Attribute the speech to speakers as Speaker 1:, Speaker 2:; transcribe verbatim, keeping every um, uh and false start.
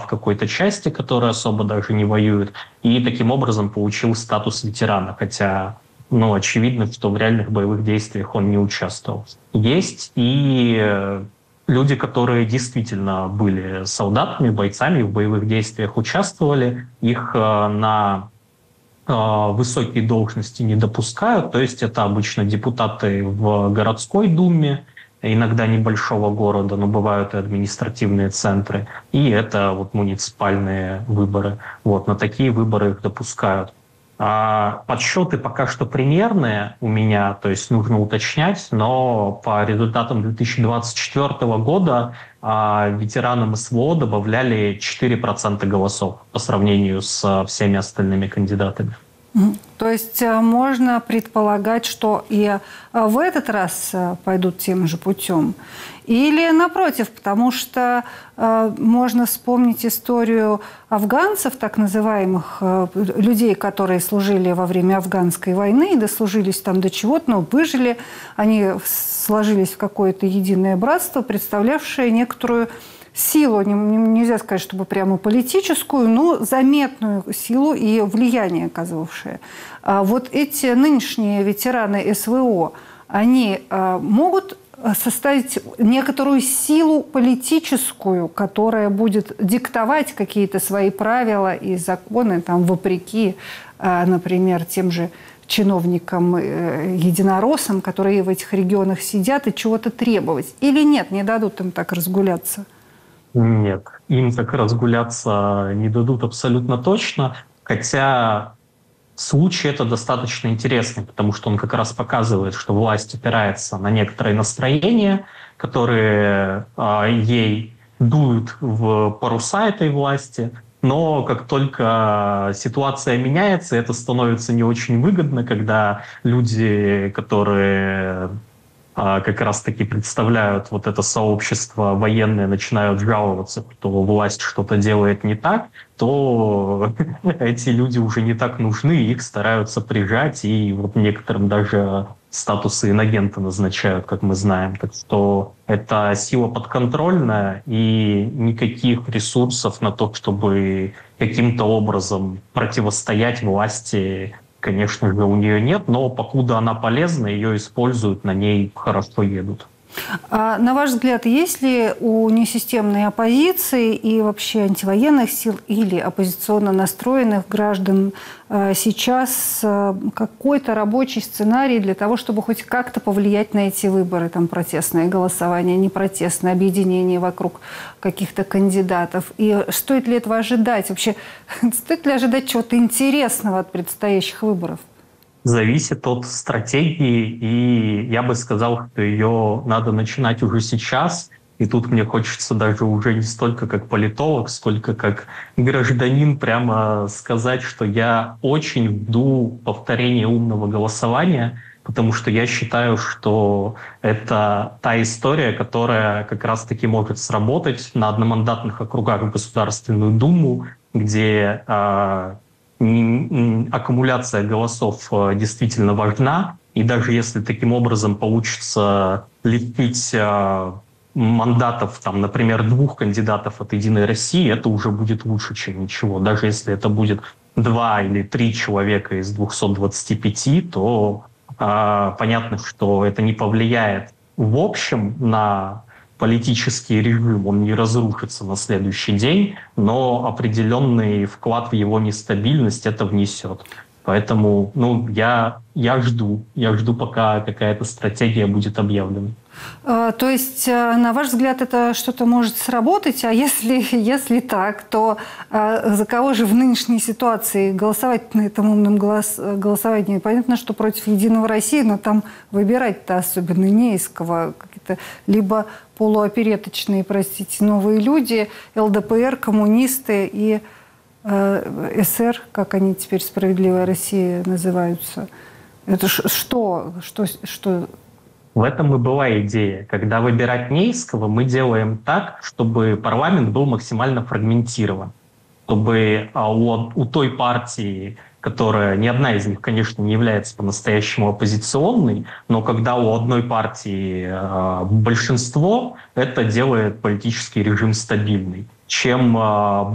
Speaker 1: какой-то части, которая особо даже не воюет, и таким образом получил статус ветерана, хотя, ну, очевидно, что в реальных боевых действиях он не участвовал. Есть и люди, которые действительно были солдатами, бойцами, в боевых действиях участвовали, их на высокие должности не допускают, то есть это обычно депутаты в городской думе, иногда небольшого города, но бывают и административные центры, и это вот муниципальные выборы. Вот, на такие выборы их допускают. А подсчеты пока что примерные у меня, то есть нужно уточнять, но по результатам две тысячи двадцать четвёртого года а, ветеранам СВО добавляли четыре процента голосов по сравнению с всеми остальными кандидатами.
Speaker 2: То есть можно предполагать, что и в этот раз пойдут тем же путем? Или напротив, потому что э, можно вспомнить историю афганцев, так называемых, э, людей, которые служили во время афганской войны, и дослужились там до чего-то, но выжили, они сложились в какое-то единое братство, представлявшее некоторую силу, нельзя сказать, чтобы прямо политическую, но заметную силу и влияние оказывавшее. А вот эти нынешние ветераны СВО, они а, могут составить некоторую силу политическую, которая будет диктовать какие-то свои правила и законы, там, вопреки, а, например, тем же чиновникам, э, единороссам, которые в этих регионах сидят, и чего-то требовать. Или нет, не дадут им так разгуляться?
Speaker 1: Нет, им так разгуляться не дадут абсолютно точно, хотя случай это достаточно интересный, потому что он как раз показывает, что власть опирается на некоторые настроения, которые а, ей дуют в паруса этой власти, но как только ситуация меняется, это становится не очень выгодно, когда люди, которые как раз-таки представляют вот это сообщество военное, начинают жаловаться, что власть что-то делает не так, то эти люди уже не так нужны, их стараются прижать, и вот некоторым даже статусы инагента назначают, как мы знаем. Так что это сила подконтрольная, и никаких ресурсов на то, чтобы каким-то образом противостоять власти, конечно же, у нее нет, но покуда она полезна, ее используют, на ней хорошо едут.
Speaker 2: А на ваш взгляд, есть ли у несистемной оппозиции и вообще антивоенных сил или оппозиционно настроенных граждан сейчас какой-то рабочий сценарий для того, чтобы хоть как-то повлиять на эти выборы? Там протестное голосование, непротестное, объединение вокруг каких-то кандидатов. И стоит ли этого ожидать? Вообще, стоит ли ожидать чего-то интересного от предстоящих выборов?
Speaker 1: Зависит от стратегии, и я бы сказал, что ее надо начинать уже сейчас. И тут мне хочется даже уже не столько как политолог, сколько как гражданин прямо сказать, что я очень жду повторения умного голосования, потому что я считаю, что это та история, которая как раз-таки может сработать на одномандатных округах в Государственную Думу, где аккумуляция голосов действительно важна, и даже если таким образом получится лепить мандатов, там, например, двух кандидатов от «Единой России», это уже будет лучше, чем ничего. Даже если это будет два или три человека из двухсот двадцати пяти, то э, понятно, что это не повлияет в общем на политический режим, он не разрушится на следующий день, но определенный вклад в его нестабильность это внесет. Поэтому ну, я, я жду, я жду, пока какая-то стратегия будет объявлена.
Speaker 2: А, то есть, на ваш взгляд, это что-то может сработать, а если, если так, то а, за кого же в нынешней ситуации голосовать на этом умном голос, голосовании? Понятно, что против «Единого России», но там выбирать-то особенно не из кого. Какие-то либо полуопереточные, простите, новые люди, ЛДПР, коммунисты и э, СР, как они теперь, «Справедливая Россия» называются. Это что? Что, что?
Speaker 1: В этом и была идея. Когда выбирать не из кого, мы делаем так, чтобы парламент был максимально фрагментирован. Чтобы у, у той партии, которая, ни одна из них, конечно, не является по-настоящему оппозиционной, но когда у одной партии э, большинство, это делает политический режим стабильный. Чем э,